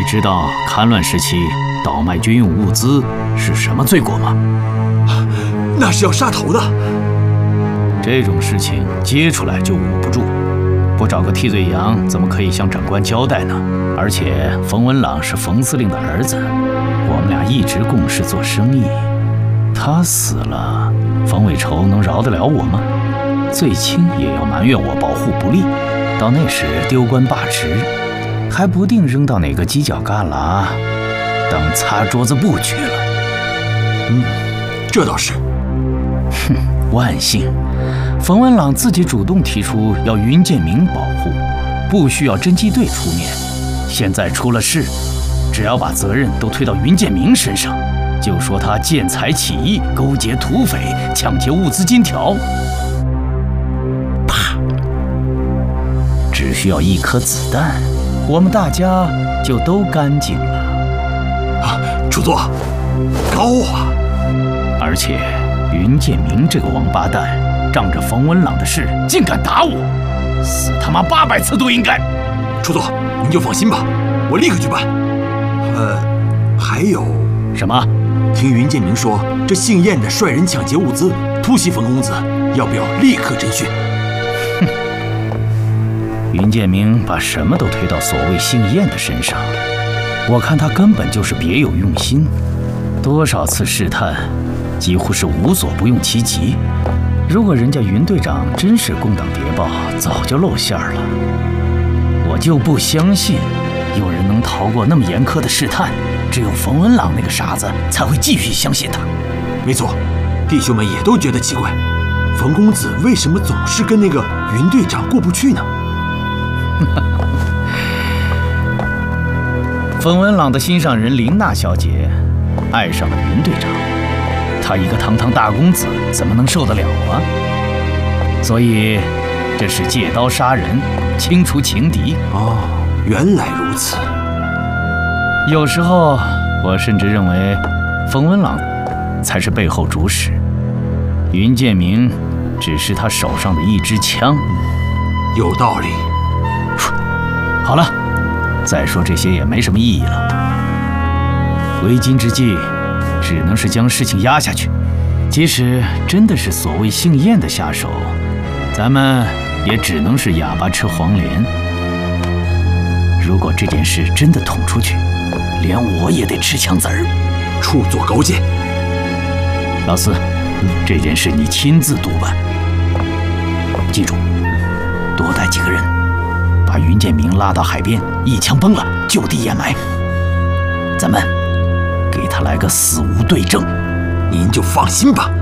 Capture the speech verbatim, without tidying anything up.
知道戡乱时期倒卖军用物资是什么罪过吗？ 那是要杀头的。 这种事情揭出来就捂不住，不找个替罪羊，怎么可以向长官交代呢？而且冯文朗是冯司令的儿子，我们俩一直共事做生意，他死了，冯伟仇能饶得了我吗？最轻也要埋怨我保护不力，到那时丢官罢职，还不定扔到哪个犄角旮旯，当擦桌子布去了。 嗯，这倒是。 哼，万幸，冯文朗自己主动提出要云建明保护，不需要侦缉队出面。现在出了事，只要把责任都推到云建明身上，就说他见财起意，勾结土匪，抢劫物资金条。啪！只需要一颗子弹，我们大家就都干净了。 啊，主座，高啊！ 而且云建明这个王八蛋，仗着冯文朗的事，竟敢打我，死他妈八百次都应该。 主座，您就放心吧，我立刻去办。呃，还有什么？ 听云建明说，这姓燕的率人抢劫物资，突袭冯公子，要不要立刻侦讯？ 哼，云建明把什么都推到所谓姓燕的身上，我看他根本就是别有用心。多少次试探，几乎是无所不用其极。如果人家云队长真是共党谍报，早就露馅了。我就不相信有人能逃过那么严苛的试探，只有冯文朗那个傻子才会继续相信他。 没错，弟兄们也都觉得奇怪，冯公子为什么总是跟那个云队长过不去呢？ 冯文朗的心上人林娜小姐爱上了云队长，他一个堂堂大公子怎么能受得了啊？所以这是借刀杀人，清除情敌。 哦，原来如此。 有时候我甚至认为冯文朗才是背后主使，云建明只是他手上的一支枪。 有道理。 好了，再说这些也没什么意义了。为今之计，只能是将事情压下去。即使真的是所谓姓燕的下手，咱们也只能是哑巴吃黄连。如果这件事真的捅出去，连我也得吃枪子儿。 处作高见。 老四，这件事你亲自督办。记住，多带几个人，把云建明拉到海边，一枪崩了，就地掩埋。咱们给他来个死无对证。 您就放心吧。